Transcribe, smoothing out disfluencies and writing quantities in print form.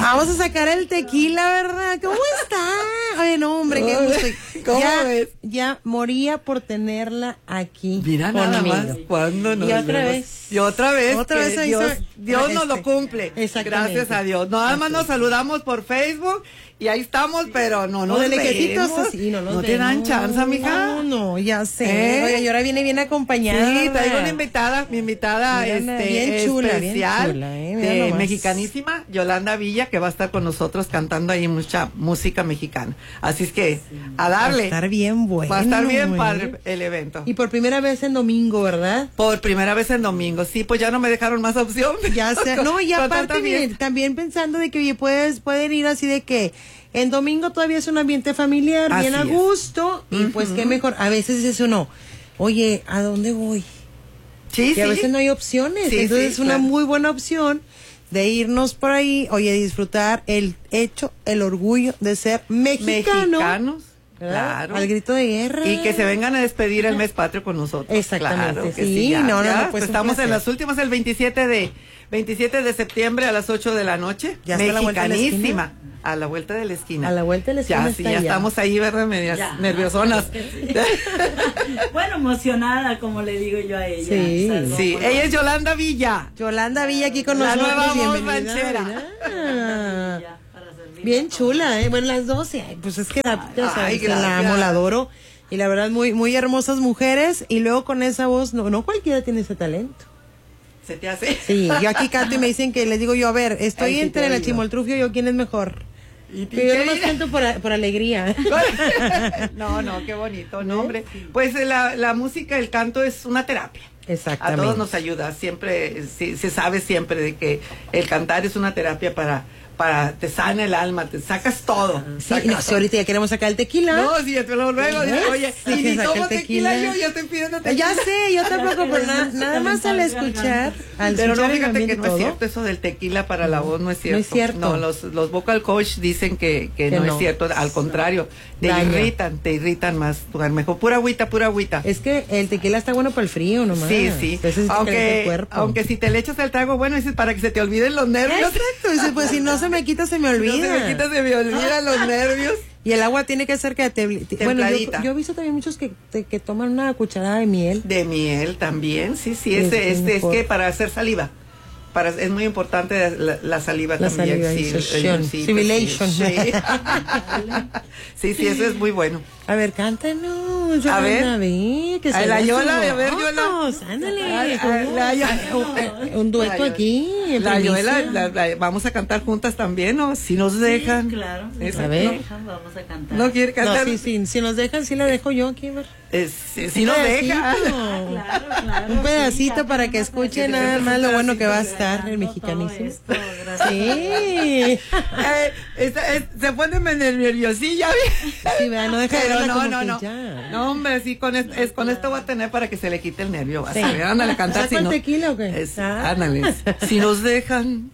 Vamos a sacar el tequila, ¿verdad? ¿Cómo está? Ay, no, hombre, qué gusto. ¿Cómo ves? Ya moría por tenerla aquí. Mira nada conmigo. más cuando nos Y otra vemos. vez. Y otra vez. Otra que vez se Dios, hizo- Dios nos lo cumple. Exactamente. Gracias a Dios. Nada más nos saludamos por Facebook y ahí estamos, pero no nos O de lejecitos vemos. así, no los ¿No te dan vemos. chance, mija? No, ya sé. ¿Eh? Oye, y ahora viene bien acompañada. Sí, ¿verdad? traigo una invitada, mi invitada Mira, bien chula, especial, bien chula, mira de nomás. mexicanísima, Yolanda Villa, que va a estar con nosotros cantando ahí mucha música mexicana. Así es que, a darle. Va a estar bien bueno. Va a estar bien ¿eh? padre el evento. Y por primera vez en domingo, ¿verdad? Por primera vez en domingo, sí, pues ya no me dejaron más opción. Ya sé. No, y Con aparte, tanta miren, fiesta. también pensando de que, oye, pueden ir así de que en domingo todavía es un ambiente familiar, bien a Así es. gusto, y pues qué mejor. A veces dice uno, oye, ¿a dónde voy? Sí, Y a sí. veces no hay opciones. Sí, Entonces sí, es una claro. muy buena opción de irnos por ahí, oye, disfrutar el orgullo de ser mexicano. Mexicanos, ¿verdad? claro. Al grito de guerra. Y que se vengan a despedir el mes patrio con nosotros. Exactamente, Claro que sí, ya, no, ya. pues un estamos placer. en las últimas, el 27 de septiembre a las 8 de la noche. Ya está a la vuelta de la esquina. Mexicanísima. A la vuelta de la esquina. A la vuelta de la esquina Ya, sí, está ya ya. estamos ahí, ¿verdad? Medias Ya. nerviosonas. Bueno, emocionada, como le digo yo a ella. Sí. Salgo Sí, con- ella es Yolanda Villa. Yolanda Villa aquí con La nosotros. nueva voz bienvenida, ranchera. mira. Ya, para servirle. Bien chula, ¿eh? Bueno, las 12. Pues es que ya sabes Ay, que la amo, gracias. la adoro. Y la verdad, muy, muy hermosas mujeres. Y luego con esa voz, no cualquiera tiene ese talento. ¿Se te hace? Sí, yo aquí canto y me dicen que les digo yo, a ver, estoy Ay, sí entre te la oigo. Chimoltrufio y yo, ¿quién es mejor? ¿Y Pero yo qué nomás dices? canto por alegría. No, qué bonito, no, hombre. Pues la música, el canto es una terapia. Exactamente. A todos nos ayuda, siempre, se sabe siempre de que el cantar es una terapia para te sana el alma, te sacas todo. Sí, sacas no, si ahorita ya queremos sacar el tequila. No, sí, luego, dice, oye, Sí, y que ni saque tomo el tequila, tequila. yo ya estoy pidiendo tequila. Ya sé, yo tampoco, pero nada más al escuchar, Pero no, el fíjate ambiente que no todo. es cierto eso del tequila para la voz, no es cierto. No es cierto. No, los vocal coach dicen que no, no. es cierto, al contrario, te Daña. irritan más, mejor, pura agüita. Es que el tequila está bueno para el frío nomás. Sí, sí. Ese sí te calienta el cuerpo. Aunque si te le echas el trago, bueno, dices para que se te olviden los nervios. Exacto, dice, pues si no se me quita, se me olvida. No se me quita, se me olvidan los nervios. Y el agua tiene que ser que bueno, Templadita. yo he visto también muchos que toman una cucharada de miel. De miel también, sí, Es es mejor. que para hacer saliva. Es muy importante la saliva La también. salivación. Sí, Civilization. Sí. Sí, eso es muy bueno. A ver, cántanos. A ver. A ver, que Ay, se la vea Yola, su a ver, voz. Yola. Ándale. Ay, Un dueto La Yola. aquí. en La primicia. Yoela, vamos a cantar juntas también, ¿no? Si nos dejan. Sí, claro. Exacto. A ver. Vamos a cantar. No quiere cantar. No, sí, si nos dejan, sí la dejo yo aquí, a ver. Si nos deja. Claro, claro. Un pedacito sí, para que cantamos hasta escuchen que nada se más lo bueno que va a regalando estar el mexicanísimo. todo esto, gracias. Sí. Se pone nerviosilla. Sí, vea, no deja de Pero verla no, como no, que no. ya. No, hombre, sí, con esto voy a tener para que se le quite el nervio. Vas a ver, ándale a cantar. ¿Saco el tequila o qué? Ándale. Si nos dejan.